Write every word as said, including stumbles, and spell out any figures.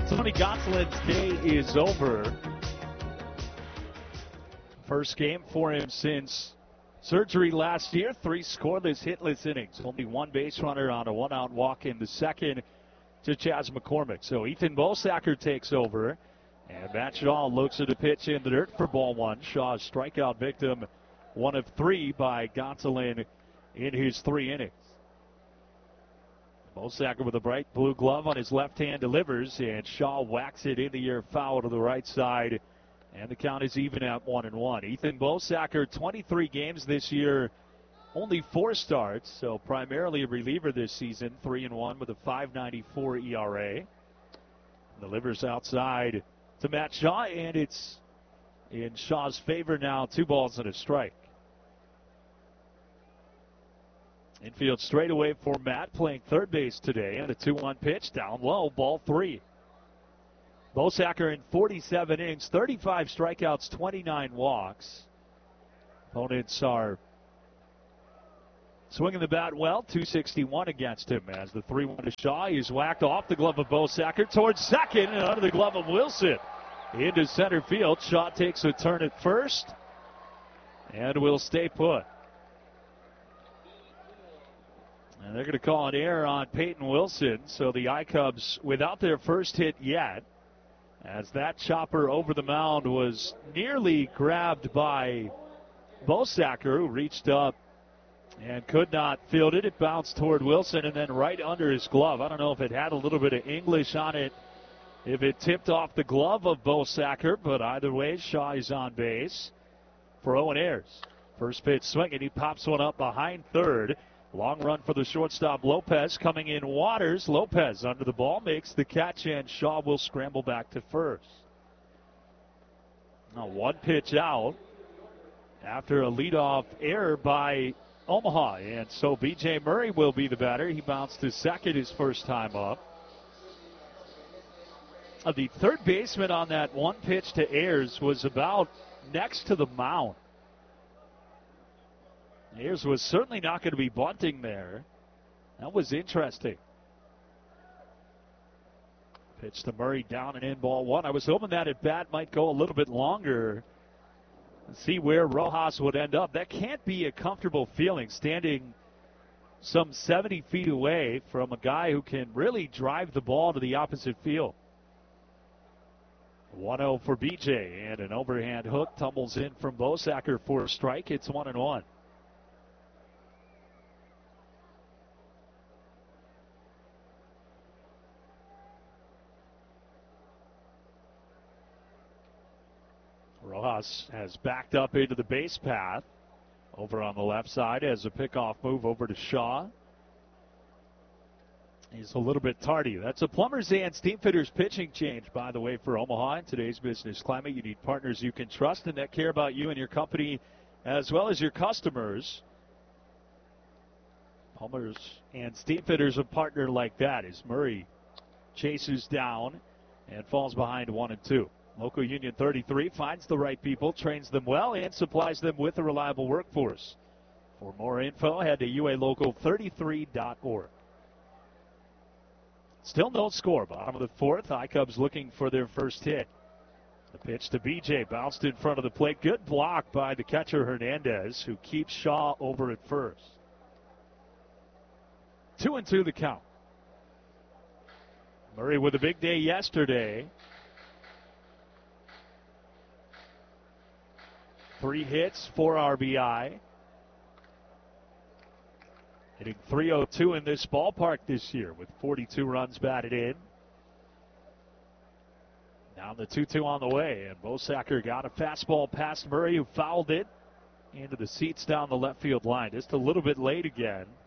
Tony Gonsolin's day is over. First game for him since surgery last year. Three scoreless, hitless innings. Only one base runner on a one-out walk in the second to Chas McCormick. So Ethan Bosacker takes over. And Matt Shaw looks at a pitch in the dirt for ball one. Shaw's strikeout victim, one of three by Gonsolin in his three innings. Bosacker with a bright blue glove on his left hand delivers, and Shaw whacks it in the air foul to the right side, and the count is even at one and one. Ethan Bosacker, twenty-three games this year, only four starts, so primarily a reliever this season, three and one with a five ninety-four E R A. Delivers outside to Matt Shaw, and it's in Shaw's favor now, two balls and a strike. Infield straightaway for Matt, playing third base today, and a two one pitch down low, ball three. Bosacker in forty-seven innings, thirty-five strikeouts, twenty-nine walks. Opponents are swinging the bat well, two sixty-one against him as the three one to Shaw. He's whacked off the glove of Bosacker towards second and under the glove of Wilson. Into center field. Shaw takes a turn at first and will stay put. And they're going to call an error on Peyton Wilson, so the I-Cubs without their first hit yet, as that chopper over the mound was nearly grabbed by Bosacker, who reached up and could not field it. It bounced toward Wilson and then right under his glove. I don't know if it had a little bit of English on it, if it tipped off the glove of Bosacker, but either way, Shaw is on base for Owen Ayers. First pitch swinging, he pops one up behind third. Long run for the shortstop Lopez. Coming in Waters. Lopez under the ball makes the catch, and Shaw will scramble back to first. Now one pitch out after a leadoff error by Omaha. And so B J Murray will be the batter. He bounced to second his first time up. Uh, the third baseman on that one pitch to Ayers was about next to the mound. Ayers was certainly not going to be bunting there. That was interesting. Pitch to Murray, down and in, ball one. I was hoping that at bat might go a little bit longer and see where Rojas would end up. That can't be a comfortable feeling, standing some seventy feet away from a guy who can really drive the ball to the opposite field. one oh for B J, and an overhand hook tumbles in from Bosacker for a strike. It's one and one. Rojas has backed up into the base path over on the left side as a pickoff move over to Shaw. He's a little bit tardy. That's a Plumbers and Steamfitters pitching change, by the way, for Omaha. In today's business climate, you need partners you can trust and that care about you and your company as well as your customers. Plumbers and Steamfitters, a partner like that, as Murray chases down and falls behind one and two. Local Union thirty-three finds the right people, trains them well, and supplies them with a reliable workforce. For more info, head to U A local thirty-three dot org. Still no score. Bottom of the fourth. I-Cubs looking for their first hit. The pitch to B J, bounced in front of the plate. Good block by the catcher Hernandez, who keeps Shaw over at first. Two and two the count. Murray with a big day yesterday. Three hits, four R B I. Hitting three oh two in this ballpark this year with forty-two runs batted in. Now the two two on the way, and Bosacker got a fastball past Murray, who fouled it into the seats down the left field line. Just a little bit late again.